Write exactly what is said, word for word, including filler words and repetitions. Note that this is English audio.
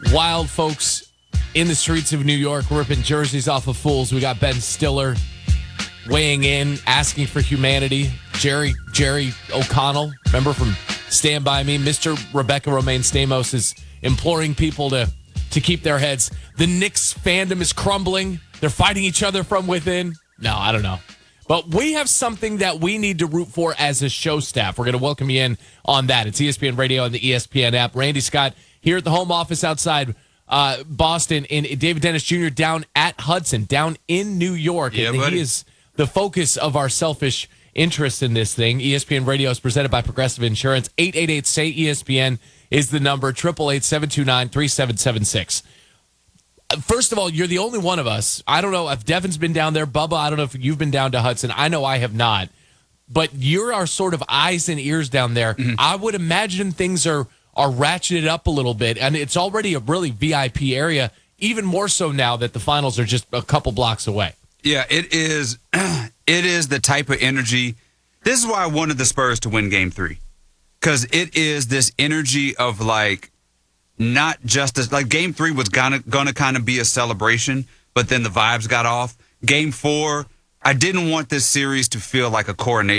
wild folks in the streets of New York ripping jerseys off of fools. We got Ben Stiller weighing in, asking for humanity. Jerry Jerry O'Connell, remember from Stand By Me? Mister Rebecca Romaine Stamos is imploring people to, to keep their heads. The Knicks fandom is crumbling. They're fighting each other from within. No, I don't know. But we have something that we need to root for as a show staff. We're going to welcome you in on that. It's E S P N Radio and the E S P N app. Randy Scott here at the home office outside uh, Boston, and David Dennis Junior down at Hudson, down in New York. Yeah, and buddy. he is the focus of our selfish interest in this thing. E S P N Radio is presented by Progressive Insurance. eight eight eight, S A Y, E S P N is the number. eight eight eight, seven two nine, three seven seven six. First of all, you're the only one of us. I don't know if Devin's been down there. Bubba, I don't know if you've been down to Hudson. I know I have not. But you're our sort of eyes and ears down there. Mm-hmm. I would imagine things are, are ratcheted up a little bit. And it's already a really V I P area, even more so now that the finals are just a couple blocks away. Yeah, it is. It is the type of energy. This is why I wanted the Spurs to win game three. Because it is this energy of like, not just as, like game three was gonna gonna kind of be a celebration, but then the vibes got off. Game four, I didn't want this series to feel like a coronation.